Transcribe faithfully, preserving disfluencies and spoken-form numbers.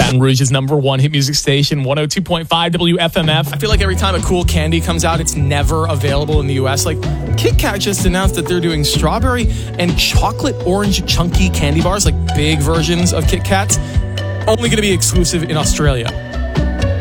Baton Rouge's number one hit music station, one oh two point five W F M F. I feel like every time a cool candy comes out, it's never available in the U S. Like, Kit Kat just announced that they're doing strawberry and chocolate orange chunky candy bars, like big versions of Kit Kats, only going to be exclusive in Australia.